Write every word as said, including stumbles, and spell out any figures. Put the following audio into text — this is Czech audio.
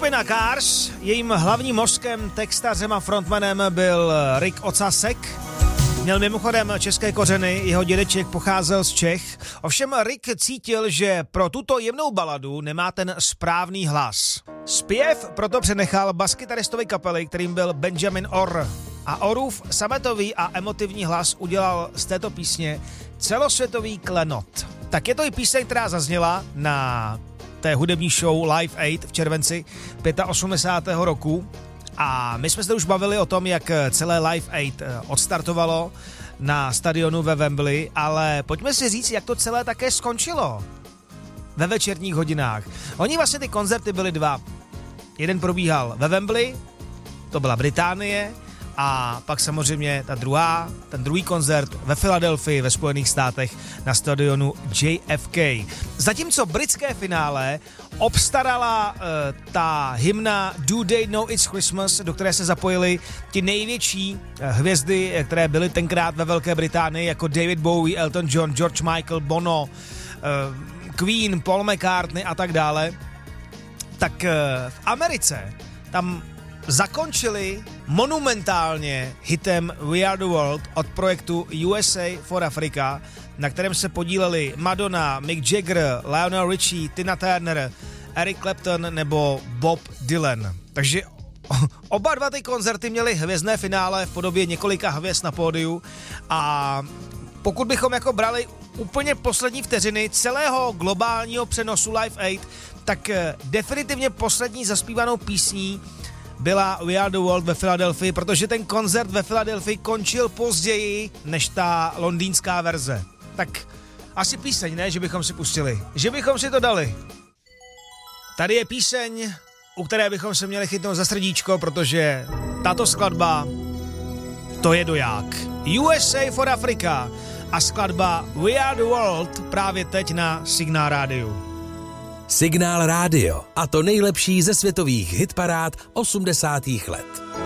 Skupina Cars, jejím hlavním mozkem, textařem a frontmanem byl Rick Ocasek. Měl mimochodem české kořeny, jeho dědeček pocházel z Čech. Ovšem Rick cítil, že pro tuto jemnou baladu nemá ten správný hlas. Zpěv proto přenechal baskytaristovi kapely, kterým byl Benjamin Orr. A Orrův sametový a emotivní hlas udělal z této písně celosvětový klenot. Tak je to i píseň, která zazněla na té hudební show Live Aid v červenci osmdesátého pátého roku. A my jsme se už bavili o tom, jak celé Live Aid odstartovalo na stadionu ve Wembley, ale pojďme si říct, jak to celé také skončilo ve večerních hodinách. Oni vlastně ty koncerty byly dva. Jeden probíhal ve Wembley, to byla Británie, a pak samozřejmě ta druhá, ten druhý koncert ve Filadelfii ve Spojených státech na stadionu J F K. Zatímco britské finále obstarala uh, ta hymna Do They Know It's Christmas, do které se zapojili ti největší uh, hvězdy, které byly tenkrát ve Velké Británii, jako David Bowie, Elton John, George Michael, Bono, uh, Queen, Paul McCartney a tak dále. Tak uh, v Americe tam zakončili monumentálně hitem We Are The World od projektu U S A for Africa, na kterém se podíleli Madonna, Mick Jagger, Lionel Richie, Tina Turner, Eric Clapton nebo Bob Dylan. Takže oba dva ty koncerty měly hvězdné finále v podobě několika hvězd na pódiu a pokud bychom jako brali úplně poslední vteřiny celého globálního přenosu Live Aid, tak definitivně poslední zaspívanou písní byla We Are The World ve Filadelfii, protože ten koncert ve Filadelfii končil později než ta londýnská verze. Tak asi píseň, ne, že bychom si pustili, že bychom si to dali. Tady je píseň, u které bychom se měli chytnout za srdíčko, protože tato skladba, to je doják. U S A for Africa a skladba We Are The World právě teď na Signál Rádiu. Signál Rádio a to nejlepší ze světových hitparád osmdesátých let.